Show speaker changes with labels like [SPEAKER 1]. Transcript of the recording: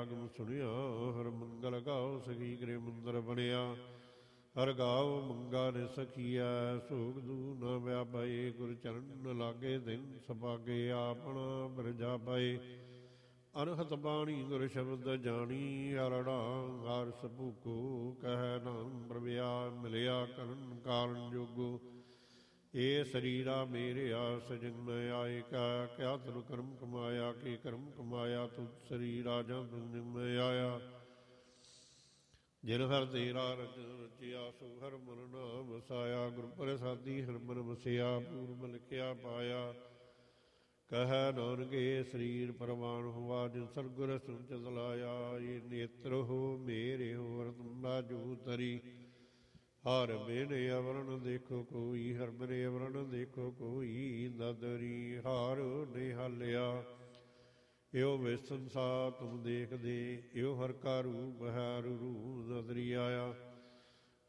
[SPEAKER 1] ਆਗਮ ਸੁਣਿਆ। ਹਰ ਮੰਗਲ ਗਾਓ ਸਖੀ ਕਰੇ ਮੰਦਰ ਬਣਿਆ। ਹਰ ਗਾਓ ਮੰਗਾ ਨੇ ਸਖੀਐ। ਸੋਗ ਦੂ ਨ ਵਿਆਪਾਏ। ਗੁਰ ਚਰਨ ਨ ਲਾਗੇ ਦਿਨ ਸਭਾਗੇ। ਆਪਣਾ ਬਿਰਜਾ ਪਾਏ। ਅਨਹਤ ਬਾਣੀ ਗੁਰ ਸ਼ਬਦ ਜਾਣੀ। ਹਰੜਾ ਹਰ ਸਭੂਕੋ ਕਹਿ ਨਾਮ ਪ੍ਰਭਿਆ। ਮਿਲਿਆ ਕਰਨ ਕਾਰਨ ਜੋਗੋ। ਇਹ ਸਰੀਰਾ ਮੇਰਿਆ ਸਜਨ ਮੈਂ ਆਏ ਕਾ। ਕਿਆ ਤਨ ਕਰਮ ਕਮਾਇਆ ਕਿ ਕਰਮ ਕਮਾਇਆ। ਤੁਧ ਸਰੀਰਾ ਜਾਂ ਤੁਝ ਮੈਂ ਆਇਆ। ਜਿਨ ਹਰ ਤੇਰਾ ਰਚਨ ਰਚਿਆ। ਸੋ ਹਰ ਮਨ ਨਾਮ ਵਸਾਇਆ। ਗੁਰ ਪ੍ਰਸਾਦੀ ਹਰ ਮਨ ਵਸਿਆ। ਪੂਰਬ ਲਿਖਿਆ ਪਾਇਆ। ਕਹਿ ਨਾਨਕ ਇਹ ਸਰੀਰ ਪ੍ਰਵਾਨ ਹੋਆ। ਜਿਨ ਸਤਿਗੁਰ ਸੁਚਿਤ ਲਾਇਆ। ਇਹ ਨੇਤਰ ਹੋ ਮੇਰੇ ਹੋ ਰਤਨਾ ਜੋ ਤਰੀ। ਹਰ ਬਿਨ ਅਵਰਨ ਦੇਖੋ ਕੋਈ। ਹਰ ਬਿਨ ਅਵਰਨ ਦੇਖੋ ਕੋਈ। ਨਦਰੀ ਹਾਰ ਨਿਹਾਲਿਆ। ਇਉ ਵਿਸੰਸਾ ਤੁਮ ਦੇਖਦੇ। ਇਉ ਹਰ ਕਾ ਰੂਪ ਹੈ ਰੂਪ ਨਦਰੀ ਆਇਆ।